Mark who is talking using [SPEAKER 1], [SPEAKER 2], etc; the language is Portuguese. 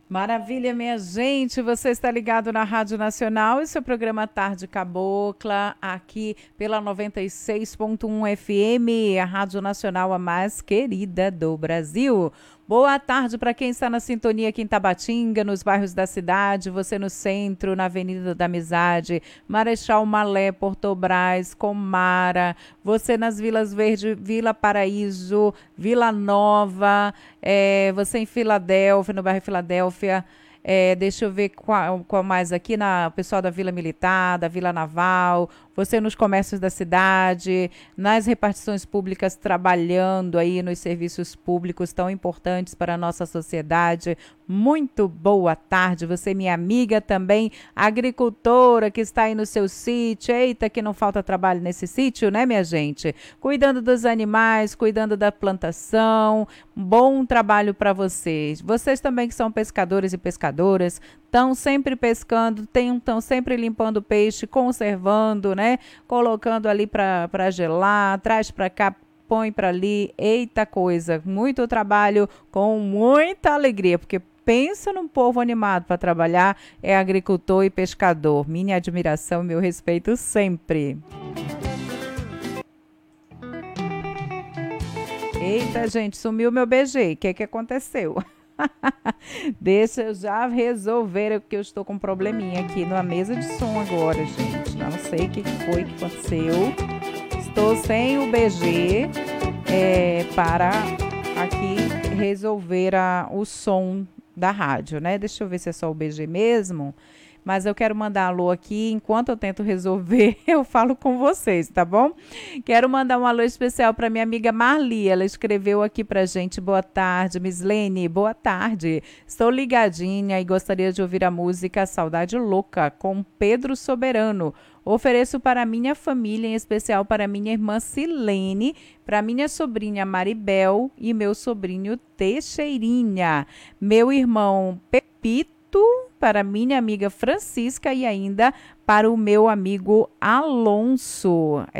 [SPEAKER 1] Maravilha, minha gente. Você está ligado na Rádio Nacional e seu programa Tarde Cabocla, aqui pela 96.1 FM, a Rádio Nacional a mais querida do Brasil. Boa tarde para quem está na sintonia aqui em Tabatinga, nos bairros da cidade, você no centro, na Avenida da Amizade, Marechal Malé, Porto Brás, Comara, você nas Vilas Verde, Vila Paraíso, Vila Nova, você em Filadélfia, no bairro Filadélfia. Deixa eu ver qual mais aqui, o pessoal da Vila Militar, da Vila Naval, você nos comércios da cidade, nas repartições públicas, trabalhando aí nos serviços públicos tão importantes para a nossa sociedade. Muito boa tarde, você minha amiga também, agricultora que está aí no seu sítio. Eita, que não falta trabalho nesse sítio, né, minha gente? Cuidando dos animais, cuidando da plantação. Bom trabalho para vocês. Vocês também que são pescadores e pescadoras, estão sempre pescando, estão sempre limpando o peixe, conservando, né? Colocando ali para gelar, traz para cá, põe para ali. Eita coisa, muito trabalho com muita alegria, porque pensa num povo animado para trabalhar, é agricultor e pescador. Minha admiração, meu respeito sempre. Eita, gente, sumiu meu BG. O que que aconteceu? Deixa eu já resolver, porque eu estou com um probleminha aqui na mesa de som agora, gente. Não sei o que foi que aconteceu. Estou sem o BG para aqui resolver o som da rádio, né? Deixa eu ver se é só o BG mesmo. Mas eu quero mandar alô aqui, enquanto eu tento resolver, eu falo com vocês, tá bom? Quero mandar um alô especial para minha amiga Marli, ela escreveu aqui pra gente, boa tarde, Miss Lene, boa tarde. Estou ligadinha e gostaria de ouvir a música Saudade Louca, com Pedro Soberano. Ofereço para minha família, em especial para minha irmã Silene, para minha sobrinha Maribel e meu sobrinho Teixeirinha, meu irmão Pepito, para minha amiga Francisca e ainda para o meu amigo Alonso.